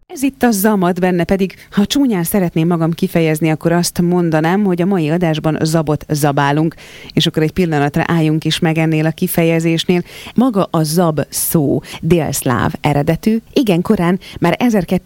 Ez itt a zamat benne, pedig ha csúnyán szeretném magam kifejezni, akkor azt mondanám, hogy a mai adásban zabot zabálunk, és akkor egy pillanatra álljunk is meg ennél a kifejezésnél. Maga a zab szó délszláv eredetű, igen korán, már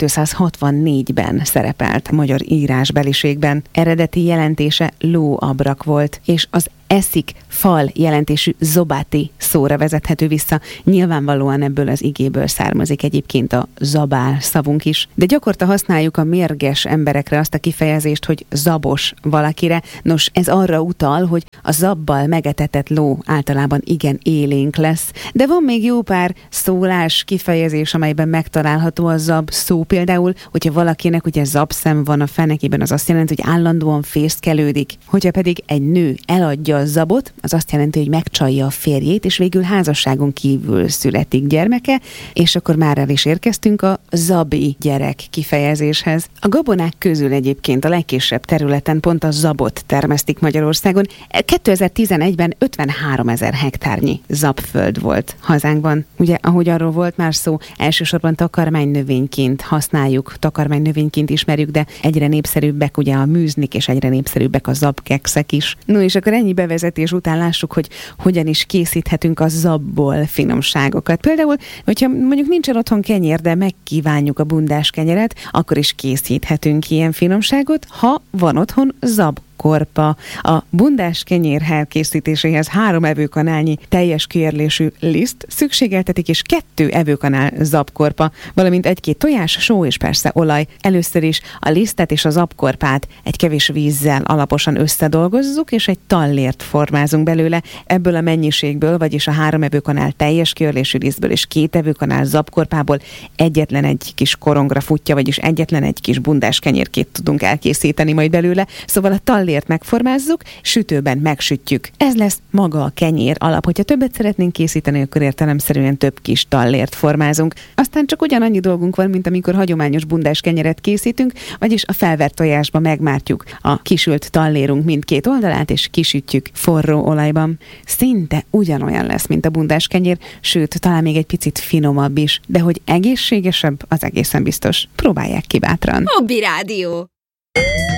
1264-ben szerepelt magyar írásbeliségben. Eredeti jelentése lóabrak volt, és az eszik, fal jelentésű zobáti szóra vezethető vissza. Nyilvánvalóan ebből az igéből származik egyébként a zabál szavunk is. De gyakorta használjuk a mérges emberekre azt a kifejezést, hogy zabos valakire. Nos, ez arra utal, hogy a zabbal megetetett ló általában igen élénk lesz. De van még jó pár szólás, kifejezés, amelyben megtalálható a zab szó. Például, hogyha valakinek ugye zabszem van a fenekében, az azt jelenti, hogy állandóan fészkelődik. Hogyha pedig egy nő eladja a zabot, az azt jelenti, hogy megcsalja a férjét, és végül házasságon kívül születik gyermeke, és akkor már el is érkeztünk a zabi gyerek kifejezéshez. A gabonák közül egyébként a legkisebb területen pont a zabot termesztik Magyarországon. 2011-ben 53 000 hektárnyi zabföld volt hazánkban. Ugye, ahogy arról volt már szó, elsősorban takarmánynövényként használjuk, takarmánynövényként ismerjük, de egyre népszerűbbek ugye a műzlik, és egyre népszerűbbek a zabkekszek is. No, és akkor ennyi bevezetés után lássuk, hogy hogyan is készíthetünk a zabból finomságokat. Például, hogyha mondjuk nincsen otthon kenyér, de megkívánjuk a bundás kenyeret, akkor is készíthetünk ilyen finomságot, ha van otthon zabkorpa. A bundás kenyér elkészítéséhez 3 evőkanálnyi teljes kiérlésű liszt szükségeltetik, és 2 evőkanál zabkorpa, valamint 1-2 tojás, só és persze olaj. Először is a lisztet és a zabkorpát egy kevés vízzel alaposan összedolgozzuk, és egy tallért formázunk belőle. Ebből a mennyiségből, vagyis a 3 evőkanál teljes kiérlésű lisztből és 2 evőkanál zabkorpából egyetlen egy kis korongra futja, vagyis egyetlen egy kis bundás kenyérkét tudunk elkészíteni majd belőle. Szóval a tallért megformázzuk, sütőben megsütjük. Ez lesz maga a kenyér alap. Hogyha többet szeretnénk készíteni, akkor értelemszerűen több kis tallért formázunk. Aztán csak ugyanannyi dolgunk van, mint amikor hagyományos bundás kenyeret készítünk, vagyis a felvert tojásba megmártjuk a kisült tallérunk mindkét oldalát, és kisütjük forró olajban. Szinte ugyanolyan lesz, mint a bundás kenyér, sőt, talán még egy picit finomabb is, de hogy egészségesebb, az egészen biztos. Próbálják ki bátran. Hobby Rádió.